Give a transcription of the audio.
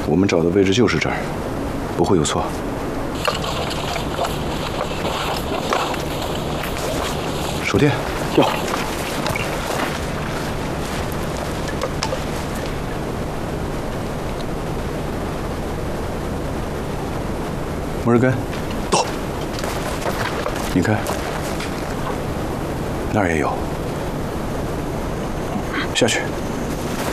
我们找的位置就是这儿，不会有错。手电。 有。 摩尔根。 到。 你看，那儿也有。下去。